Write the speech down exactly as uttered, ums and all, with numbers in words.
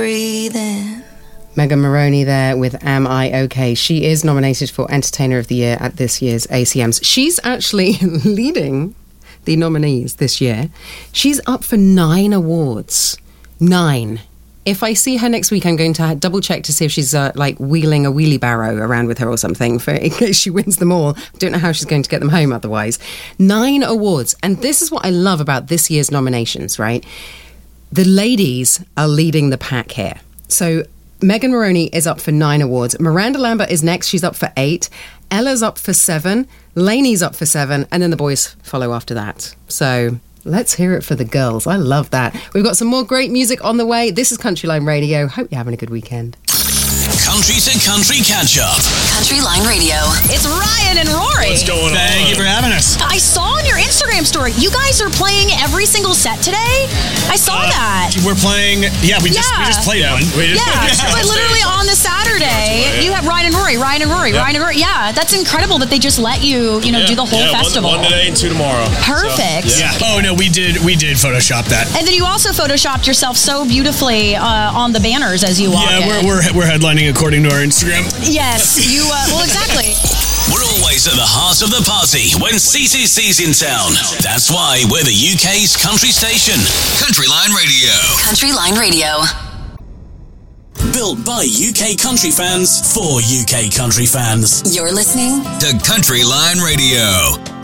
Breathing. Megan Moroney there with Am I OK? She is nominated for Entertainer of the Year at this year's A C Ms. She's actually leading the nominees this year. She's up for nine awards. Nine. If I see her next week, I'm going to double check to see if she's uh, like wheeling a wheelie barrow around with her or something for in case she wins them all. I don't know how she's going to get them home otherwise. Nine awards. And this is what I love about this year's nominations, right? The ladies are leading the pack here. So Megan Moroney is up for nine awards. Miranda Lambert is next. She's up for eight. Ella's up for seven. Lainey's up for seven. And then the boys follow after that. So let's hear it for the girls. I love that. We've got some more great music on the way. This is Country Line Radio. Hope you're having a good weekend. Country to Country Catch Up. Country Line Radio. It's Ryan and Rory. What's going on? Thank you for having us. I saw on your Instagram story, you guys are playing every single set today. I saw Uh, that. We're playing, yeah, we just we Yeah. just played Yeah, one. we just- Yeah, but literally on the Saturday, Yeah. you have Ryan and Rory, Ryan and Rory, Yeah. Ryan and Rory. Yeah, that's incredible that they just let you, you know, Yeah. do the whole yeah, festival. One, one today and two tomorrow. Perfect. So, Yeah. Oh no, we did we did Photoshop that. And then you also photoshopped yourself so beautifully uh, on the banners as you walk Yeah, in. we're, we're we're headlining according to our Instagram. Yes, you. Uh, well, exactly. We're always at the heart of the party when C C C's in town. That's why we're the U K's country station. Country Line Radio. Country Line Radio. Built by U K country fans for U K country fans. You're listening To Country Line Radio.